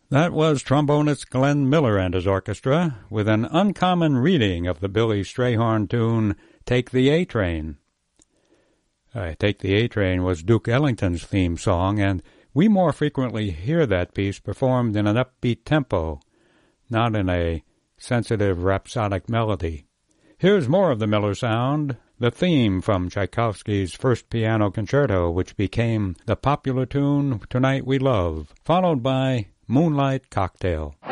That was trombonist Glenn Miller and his orchestra with an uncommon reading of the Billy Strayhorn tune, Take the A-Train. Take the A-Train was Duke Ellington's theme song, and we more frequently hear that piece performed in an upbeat tempo, not in a sensitive rhapsodic melody. Here's more of the Miller sound, the theme from Tchaikovsky's first piano concerto, which became the popular tune Tonight We Love, followed by Moonlight Cocktail.